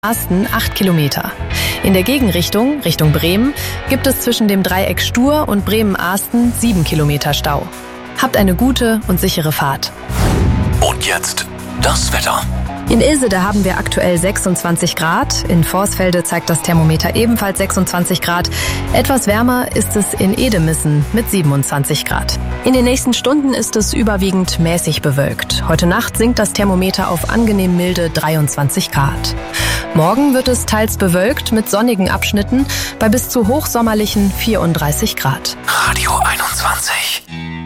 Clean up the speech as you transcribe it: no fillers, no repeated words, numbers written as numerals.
Asten 8 Kilometer. In der Gegenrichtung, Richtung Bremen, gibt es zwischen dem Dreieck Stur und Bremen-Asten 7 Kilometer Stau. Habt eine gute und sichere Fahrt. Und jetzt das Wetter. In Ilsede haben wir aktuell 26 Grad. In Vorsfelde zeigt das Thermometer ebenfalls 26 Grad. Etwas wärmer ist es in Edemissen mit 27 Grad. In den nächsten Stunden ist es überwiegend mäßig bewölkt. Heute Nacht sinkt das Thermometer auf angenehm milde 23 Grad. Morgen wird es teils bewölkt mit sonnigen Abschnitten bei bis zu hochsommerlichen 34 Grad. Radio 21.